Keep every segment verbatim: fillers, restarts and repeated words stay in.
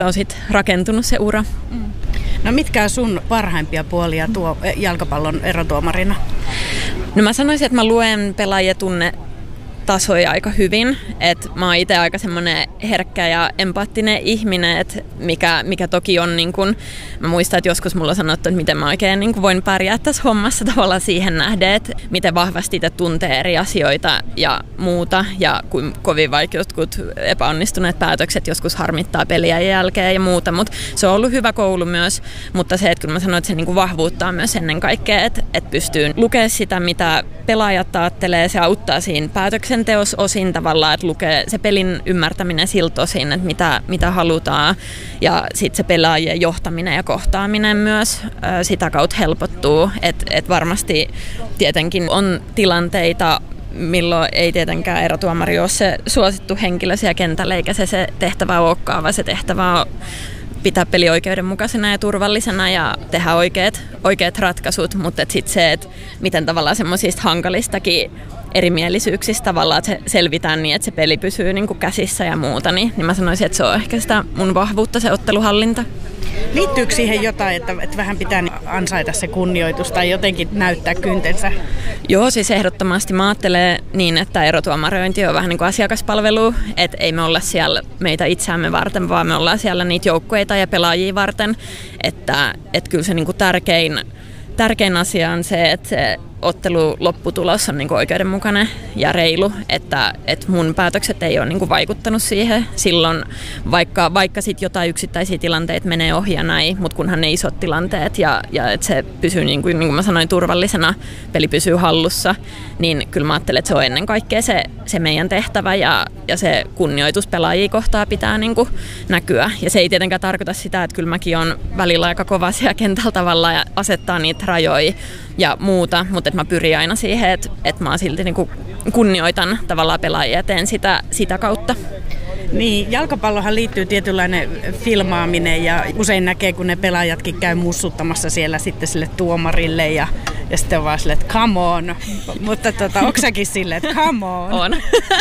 on sitten rakentunut se ura. Mm. No mitkä on sun parhaimpia puolia tuo jalkapallon erotuomarina? No mä sanoisin, että mä luen pelaajia tunne tasoja aika hyvin. Et mä oon itse aika semmoinen herkkä ja empaattinen ihminen, et mikä, mikä toki on niin kun, mä muistan, että joskus mulla on sanottu, että miten mä oikein niin kun voin pärjää tässä hommassa tavallaan siihen nähden, että miten vahvasti itse tuntee eri asioita ja muuta ja kuin kovin vaikka jotkut epäonnistuneet päätökset joskus harmittaa peliä jälkeen ja muuta, mutta se on ollut hyvä koulu myös, mutta se, että kun mä sanoin, että se niin kun vahvuuttaa myös ennen kaikkea, että, että pystyy lukemaan sitä, mitä pelaajat ajattelee, se auttaa siinä päätöksenteossa osin tavallaan, että lukee se pelin ymmärtäminen siltä osin, että mitä, mitä halutaan ja sitten se pelaajien johtaminen ja kohtaaminen myös ää, sitä kautta helpottuu, että et varmasti tietenkin on tilanteita, milloin ei tietenkään erotuomari ole se suosittu henkilö siellä kentällä, eikä se se tehtävä olekaan, vaan se tehtävä on pitää peli oikeudenmukaisena ja turvallisena ja tehdä oikeat, oikeat ratkaisut, mutta sitten se, että miten tavallaan semmoisista hankalistakin erimielisyyksistä tavallaan, että se selvitään niin, että se peli pysyy niin kuin käsissä ja muuta, niin, niin mä sanoisin, että se on ehkä sitä mun vahvuutta, se otteluhallinta. Liittyykö siihen jotain, että, että vähän pitää ansaita se kunnioitus tai jotenkin näyttää kyntensä? Joo, siis ehdottomasti mä ajattelen niin, että erotuomarointi on vähän niin kuin asiakaspalvelu, että ei me olla siellä meitä itseämme varten, vaan me ollaan siellä niitä joukkueita ja pelaajia varten, että, että kyllä se niin kuin tärkein, tärkein asia on se, että se ottelu lopputulos on niin kuin oikeudenmukainen ja reilu, että, että mun päätökset ei ole niin kuin vaikuttanut siihen silloin, vaikka, vaikka sit jotain yksittäisiä tilanteita menee ohi ja näin, mutta kunhan ne isot tilanteet ja, ja että se pysyy, niin kuin, niin kuin mä sanoin, turvallisena, peli pysyy hallussa, niin kyllä mä ajattelen, että se on ennen kaikkea se, se meidän tehtävä ja, ja se kunnioitus pelaajia kohtaa pitää niin kuin näkyä. Ja se ei tietenkään tarkoita sitä, että kyllä mäkin on välillä aika kova siellä kentällä tavalla ja asettaa niitä rajoja ja muuta, mutta että mä pyrin aina siihen, että, että mä silti niin kuin kunnioitan tavallaan pelaajia ja teen sitä, sitä kautta. Niin, jalkapallohan liittyy tietynlainen filmaaminen ja usein näkee, kun ne pelaajatkin käy mussuttamassa siellä sitten sille tuomarille ja, ja sitten on vaan silleen, että come on. Mutta tota, onko säkin silleen, että come on? On.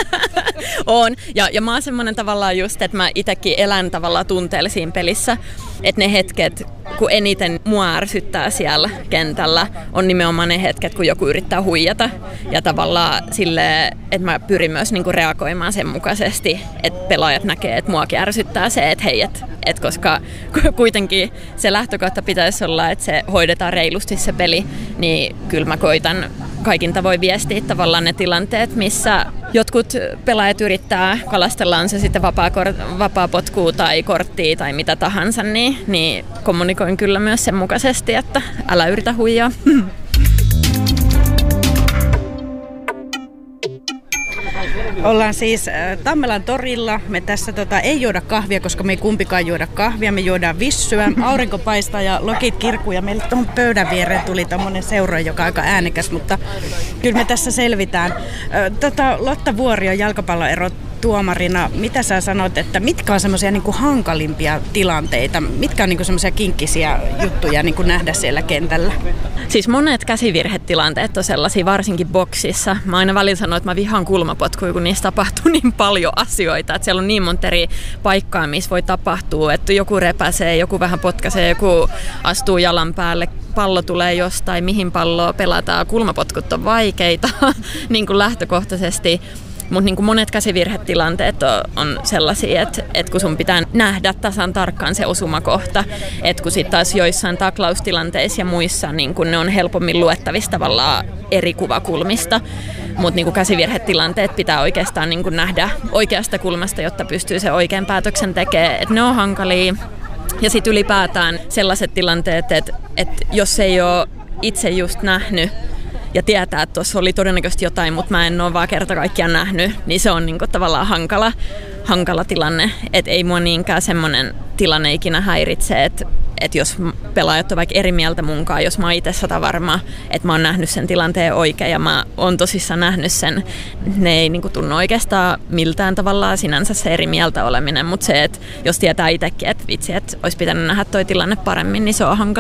on. Ja, ja mä oon semmoinen tavallaan just, että mä itsekin elän tavallaan tunteella siinä pelissä, että ne hetket, kun eniten mua ärsyttää siellä kentällä, on nimenomaan ne hetket, kun joku yrittää huijata. Ja tavallaan silleen, että mä pyrin myös niinku reagoimaan sen mukaisesti, että pelaajat näkee, että muakin ärsyttää se, että hei, et, et koska kuitenkin se lähtökohta pitäisi olla, että se hoidetaan reilusti se peli, niin kyllä mä koitan kaikin tavoin viestiä tavallaan ne tilanteet, missä jotkut pelaajat yrittää, kalastellaan se sitten vapaa, vapaa potkua tai korttia tai mitä tahansa, niin, niin kommunikoin kyllä myös sen mukaisesti, että älä yritä huijaa. Ollaan siis Tammelan torilla. Me tässä tota, ei juoda kahvia, koska me ei kumpikaan juoda kahvia. Me juodaan vissyä. Aurinko paistaa ja lokit kirkkuu. Ja meille tuohon pöydän viereen tuli tommonen seura, joka on aika äänekäs, mutta kyllä me tässä selvitään. Tota, Lotta Vuorio, jalkapalloero tuomarina, mitä sä sanot, että mitkä on semmoisia niin kuin hankalimpia tilanteita? Mitkä on niin kuin semmoisia kinkkisiä juttuja niin kuin nähdä siellä kentällä? Siis monet käsivirhetilanteet on sellaisia, varsinkin boksissa. Mä aina välillä sanon, että mä vihaan kulmapotkuja, kun niissä tapahtuu niin paljon asioita. Että siellä on niin monta eri paikkaa, missä voi tapahtua. Että joku repäsee, joku vähän potkaisee, joku astuu jalan päälle. Pallo tulee jostain, mihin palloa pelataan. Kulmapotkut on vaikeita niin kuin lähtökohtaisesti. Mutta niin monet käsivirhetilanteet on, on sellaisia, että et kun sun pitää nähdä tasan tarkkaan se osumakohta, että kun sitten taas joissain taklaustilanteissa ja muissa niin ne on helpommin luettavissa tavallaan eri kuvakulmista, mutta niin käsivirhetilanteet pitää oikeastaan niin nähdä oikeasta kulmasta, jotta pystyy se oikean päätöksen tekemään, että ne on hankalia. Ja sitten ylipäätään sellaiset tilanteet, että, että jos ei ole itse just nähnyt, ja tietää, että tuossa oli todennäköisesti jotain, mutta mä en ole vaan kerta kaikkiaan nähnyt, niin se on niinku tavallaan hankala, hankala tilanne. Että ei mua niinkään semmoinen tilanne ikinä häiritse, että et jos pelaajat on vaikka eri mieltä munkaan, jos mä oon itse sata varma, että mä oon nähnyt sen tilanteen oikein ja mä oon tosissaan nähnyt sen, ne ei niinku tunnu oikeastaan miltään tavallaan sinänsä se eri mieltä oleminen, mutta se, että jos tietää itsekin, että vitsi, että olisi pitänyt nähdä toi tilanne paremmin, niin se on hankala.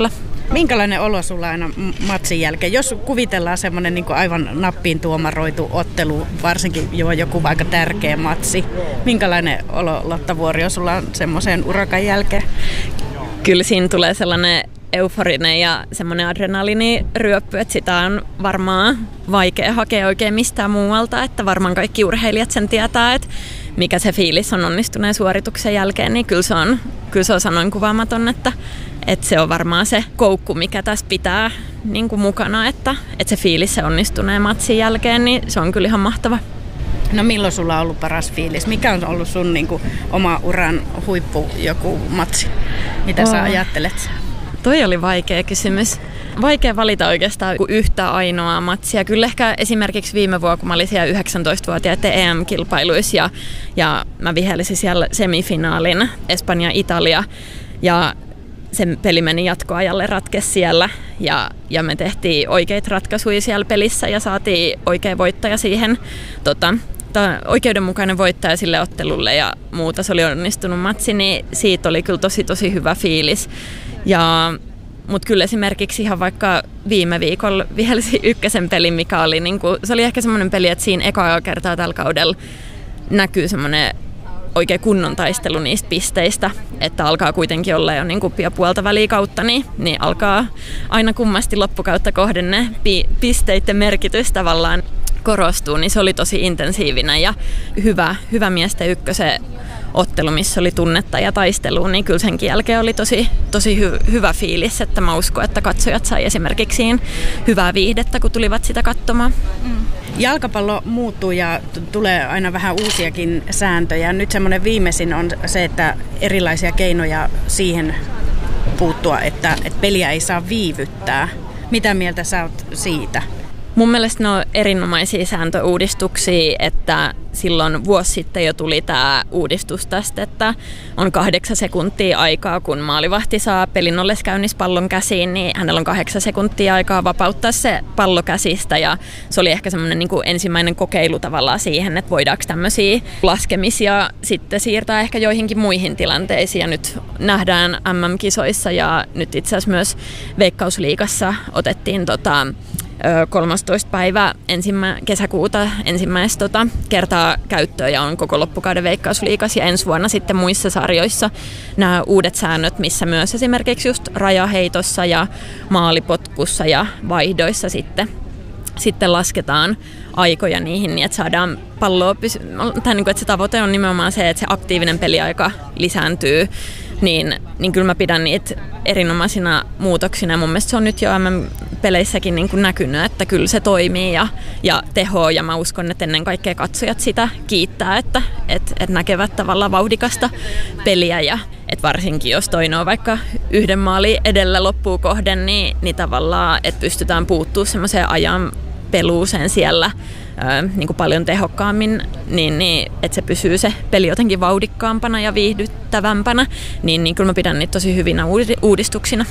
Minkälainen olo sulla aina matsin jälkeen? Jos kuvitellaan semmoinen niin kuin aivan nappiin tuomaroitu ottelu, varsinkin jo joku aika tärkeä matsi. Minkälainen olo, Lotta Vuorio, sulla on semmoisen urakan jälkeen? Kyllä siinä tulee sellainen euforinen ja semmoinen adrenaliiniryöppy, että sitä on varmaan vaikea hakea oikein mistään muualta, että varmaan kaikki urheilijat sen tietää, että mikä se fiilis on onnistuneen suorituksen jälkeen, niin kyllä se on, kyllä se on sanoin kuvaamaton, että, että se on varmaan se koukku, mikä tässä pitää niin kuin mukana, että, että se fiilis se onnistuneen matsin jälkeen, niin se on kyllä ihan mahtava. No milloin sulla on ollut paras fiilis? Mikä on ollut sun niin kuin, oma uran huippu joku matsi? Mitä oh. sä ajattelet? Toi oli vaikea kysymys. Vaikea valita oikeastaan yhtä ainoaa matsia. Kyllä ehkä esimerkiksi viime vuonna, kun mä olin siellä yhdeksäntoistavuotiaiden E M-kilpailuissa ja, ja mä vihelsin siellä semifinaalin Espanja-Italia ja se peli meni jatkoajalle, ratkesi siellä ja, ja me tehtiin oikeita ratkaisuja siellä pelissä ja saatiin oikea voittaja siihen tota, oikeudenmukainen voittaja sille ottelulle ja muuta. Se oli onnistunut matsi, niin siitä oli kyllä tosi tosi hyvä fiilis. Ja, mutta kyllä esimerkiksi ihan vaikka viime viikolla vihelsi ykkösen pelin, mikä oli, niin kuin, se oli ehkä semmoinen peli, että siinä ekaa kertaa tällä kaudella näkyy semmoinen oikein kunnon taistelu niistä pisteistä, että alkaa kuitenkin olla jo niin kuin pian puolta väliä kautta, niin, niin alkaa aina kummasti loppukautta kohden ne pi- pisteiden merkitys tavallaan korostuu, niin se oli tosi intensiivinen ja hyvä, hyvä miesten ykkösen ottelu, missä oli tunnetta ja taistelua, niin kyllä senkin jälkeen oli tosi, tosi hy- hyvä fiilis, että mä uskon, että katsojat sai esimerkiksi siinä hyvää viihdettä, kun tulivat sitä katsomaan. Mm. Jalkapallo muuttuu ja t- tulee aina vähän uusiakin sääntöjä. Nyt semmoinen viimeisin on se, että erilaisia keinoja siihen puuttua, että, että peliä ei saa viivyttää. Mitä mieltä sä oot siitä? Mun mielestä ne on erinomaisia sääntöuudistuksia, että silloin vuosi sitten jo tuli tämä uudistus tästä, että on kahdeksan sekuntia aikaa, kun maalivahti saa pelin ollessa käynnissä pallon käsiin, niin hänellä on kahdeksan sekuntia aikaa vapauttaa se pallo käsistä ja se oli ehkä semmoinen niin kuin ensimmäinen kokeilu tavallaan siihen, että voidaanko tämmöisiä laskemisia sitten siirtää ehkä joihinkin muihin tilanteisiin ja nyt nähdään M M-kisoissa ja nyt itse asiassa myös Veikkausliigassa otettiin tota kolmastoista päivä ensimmä, kesäkuuta ensimmäistä tota, kertaa käyttöön ja on koko loppukauden Veikkausliigassa ja ensi vuonna sitten muissa sarjoissa nämä uudet säännöt, missä myös esimerkiksi just rajaheitossa ja maalipotkussa ja vaihdoissa sitten, sitten lasketaan aikoja niihin niin, että saadaan palloa pysy- tai niin kuin, että se tavoite on nimenomaan se, että se aktiivinen peliaika lisääntyy. Niin, niin kyllä mä pidän niitä erinomaisina muutoksina. Mun mielestä se on nyt jo M M-peleissäkin niin kuin näkynyt, että kyllä se toimii ja, ja tehoo. Ja mä uskon, että ennen kaikkea katsojat sitä kiittää, että et, et näkevät tavallaan vauhdikasta peliä. Ja et varsinkin jos toinen on vaikka yhden maalin edellä loppuun kohden, niin, niin tavallaan että pystytään puuttumaan semmoiseen ajan peluuseen siellä ää, niin kuin paljon tehokkaammin, niin, niin että se pysyy se peli jotenkin vauhdikkaampana ja viihdyttävämpänä, niin, niin kyllä mä pidän niitä tosi hyvinä uudistuksina.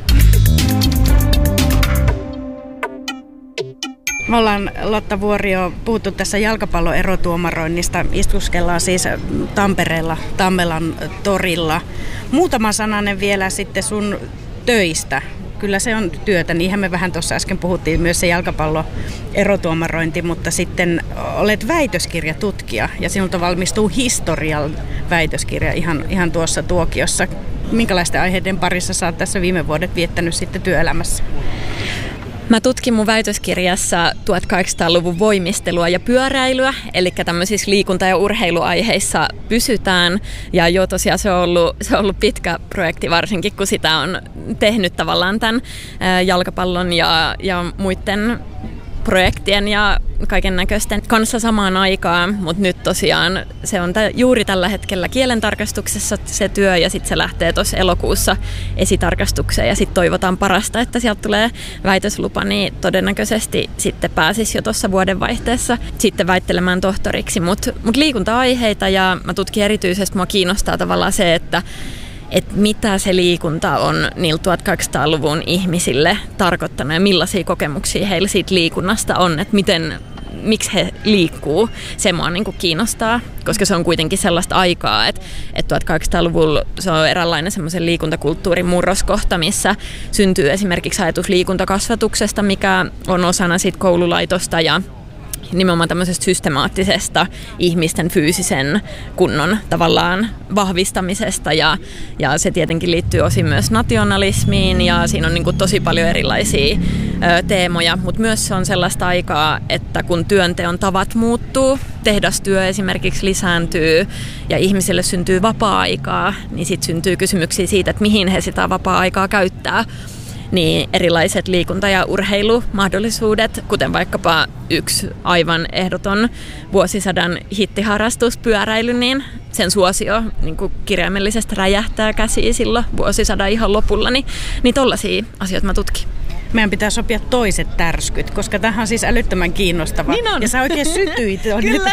Me ollaan, Lotta Vuorio, puhuttu tässä jalkapallon erotuomaroinnista. Istuskellaan siis Tampereella, Tammelan torilla. Muutama sananen vielä sitten sun töistä. Kyllä se on työtä, niinhän me vähän tuossa äsken puhuttiin myös se jalkapallon erotuomarointi, mutta sitten olet väitöskirjatutkija ja sinulta valmistuu historian väitöskirja ihan, ihan tuossa tuokiossa. Minkälaisten aiheiden parissa sä oot tässä viime vuodet viettänyt sitten työelämässä? Mä tutkin mun väitöskirjassa tuhatkahdeksansataaluvun voimistelua ja pyöräilyä, eli tämmöisissä liikunta- ja urheiluaiheissa pysytään. Ja jo tosiaan se on ollut, se on ollut pitkä projekti, varsinkin kun sitä on tehnyt tavallaan tämän jalkapallon ja, ja muiden projektien ja kaiken näköisten kanssa samaan aikaan, mutta nyt tosiaan se on t- juuri tällä hetkellä kielentarkastuksessa se työ ja sitten se lähtee tuossa elokuussa esitarkastukseen ja sitten toivotaan parasta, että sieltä tulee väitöslupa, niin todennäköisesti sitten pääsisi jo tuossa vuodenvaihteessa sitten väittelemään tohtoriksi, mutta mut liikunta-aiheita ja mä tutkin erityisesti, mua kiinnostaa tavallaan se, että että mitä se liikunta on niillä tuhatkahdeksansataaluvun ihmisille tarkoittanut ja millaisia kokemuksia heillä siitä liikunnasta on, että miten miksi he liikkuu. Se mua niin kuin kiinnostaa, koska se on kuitenkin sellaista aikaa, että, että tuhatkahdeksansataaluvulla se on eräänlainen semmoisen liikuntakulttuurin murroskohta, missä syntyy esimerkiksi ajatus liikuntakasvatuksesta, mikä on osana sit koululaitosta ja nimenomaan tämmöisestä systemaattisesta ihmisten fyysisen kunnon tavallaan vahvistamisesta ja, ja se tietenkin liittyy osin myös nationalismiin ja siinä on niin kuin tosi paljon erilaisia ö, teemoja, mutta myös se on sellaista aikaa, että kun työnteon tavat muuttuu, tehdastyö esimerkiksi lisääntyy ja ihmisille syntyy vapaa-aikaa, niin sitten syntyy kysymyksiä siitä, että mihin he sitä vapaa-aikaa käyttää. Niin erilaiset liikunta- ja urheilumahdollisuudet, kuten vaikkapa yksi aivan ehdoton vuosisadan hittiharrastus, pyöräily, niin sen suosio niin kuin kirjaimellisesti räjähtää käsiin silloin vuosisadan ihan lopulla, niin, niin tollaisia asioita mä tutkin. Meidän pitää sopia toiset tärskyt, koska tämähän on siis älyttömän kiinnostava. Niin on. Ja sä oikein sytyit. Kyllä.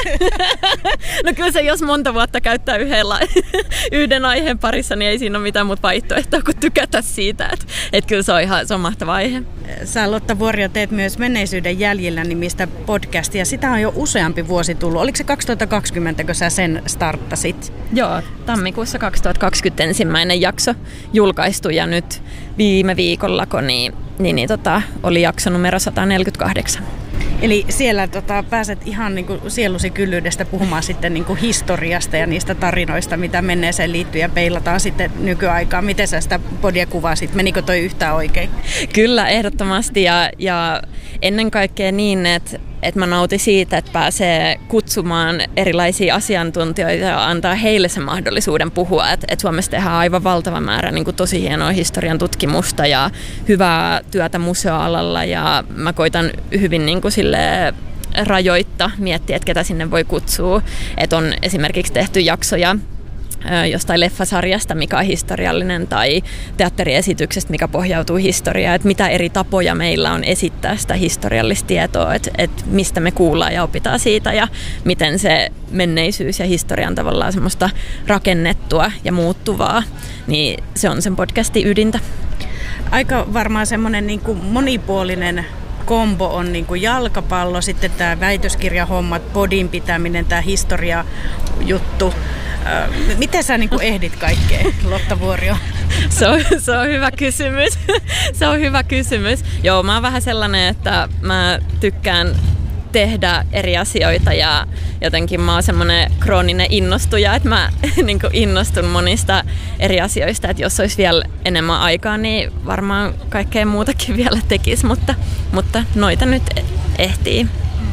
No kyllä se, jos monta vuotta käyttää yhdellä, yhden aiheen parissa, niin ei siinä ole mitään muuta vaihtoehtoa kuin tykätä siitä. Että et kyllä se on ihan se on mahtava aihe. Sä, Lotta Vuorio, teet myös Menneisyyden jäljillä nimistä podcastia. Sitä on jo useampi vuosi tullut. Oliko se kaksituhattakaksikymmentä, kun sä sen starttasit? Joo, tammikuussa kaksituhattakaksikymmentä ensimmäinen jakso julkaistu ja nyt viime viikollako niin, niin, niin tota, oli jakso numero sata neljäkymmentäkahdeksan. Eli siellä tota, pääset ihan niin kuin sielusi kyllyydestä puhumaan sitten niin kuin historiasta ja niistä tarinoista, mitä menneeseen liittyy ja peilataan sitten nykyaikaan. Miten sä sitä podia kuvasit? Menikö toi yhtään oikein? Kyllä, ehdottomasti ja, ja ennen kaikkea niin, että että mä nautin siitä, että pääsee kutsumaan erilaisia asiantuntijoita ja antaa heille sen mahdollisuuden puhua. Että et Suomessa tehdään aivan valtava määrä niin kuin tosi hienoa historian tutkimusta ja hyvää työtä museoalalla ja mä koitan hyvin niin kuin silleen rajoittaa, miettiä, että ketä sinne voi kutsua. Että on esimerkiksi tehty jaksoja jostain leffasarjasta, mikä on historiallinen, tai teatteriesityksestä, mikä pohjautuu historiaan, että mitä eri tapoja meillä on esittää sitä historiallista tietoa, että, että mistä me kuullaan ja opitaan siitä, ja miten se menneisyys ja historia on tavallaan semmoista rakennettua ja muuttuvaa, niin se on sen podcastin ydintä. Aika varmaan semmoinen niin kuin monipuolinen kombo on niin kuin jalkapallo, sitten tämä väitöskirjahommat, podin pitäminen, tämä historiajuttu. Miten sä niin kuin ehdit kaikkea, Lotta Vuorio? Se on, se on hyvä kysymys. Se on hyvä kysymys. Joo, mä oon vähän sellainen, että mä tykkään tehdä eri asioita ja jotenkin mä oon semmoinen krooninen innostuja, että mä niin kuin innostun monista eri asioista, että jos olisi vielä enemmän aikaa, niin varmaan kaikkea muutakin vielä tekisi, mutta, mutta noita nyt ehtii.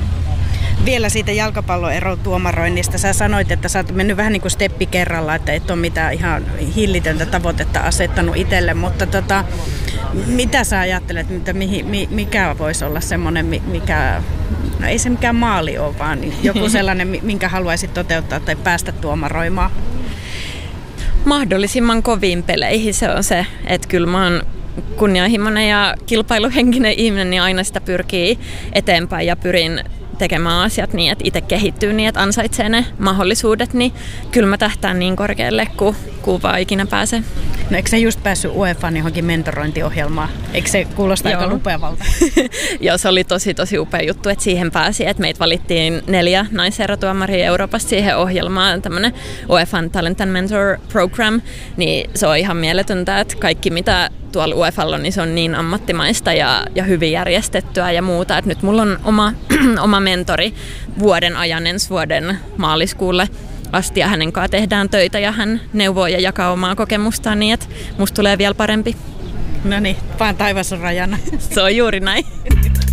Vielä siitä jalkapalloerotuomaroinnista. Sä sanoit, että sä oot mennyt vähän niin kuin steppi kerralla, että et ole mitään ihan hillitöntä tavoitetta asettanut itselle, mutta tota, mitä sä ajattelet, mitä, mihin, mikä voisi olla semmoinen, mikä, no ei se mikään maali ole, vaan joku sellainen, minkä haluaisit toteuttaa tai päästä tuomaroimaan? Mahdollisimman koviin peleihin se on se, että kyllä mä oon kunnianhimoinen ja kilpailuhenkinen ihminen, niin aina sitä pyrkii eteenpäin ja pyrin tekemään asiat niin, että itse kehittyy niin, että ansaitsee ne mahdollisuudet, niin kyllä mä tähtään niin korkealle, kuin, kuin vaan ikinä pääsee. No eikö se just päässyt U E F A:n johonkin mentorointiohjelmaan? Eikö se kuulosta aika lupeavalta? Joo, se oli tosi tosi upea juttu, että siihen pääsi. Että meitä valittiin neljä naiserotuomaria Euroopasta siihen ohjelmaan, tämmöinen U E F A:n Talent and Mentor Program, niin se on ihan mieletöntä, että kaikki mitä tuolla U E F A:lla on, niin se on niin ammattimaista ja, ja hyvin järjestettyä ja muuta, että nyt mulla on oma, oma mentori vuoden ajan ensi vuoden maaliskuulle asti ja hänen kanssa tehdään töitä ja hän neuvoo ja jakaa omaa kokemustaan niin, että musta tulee vielä parempi. No niin, vaan taivas on rajana. Se on juuri näin.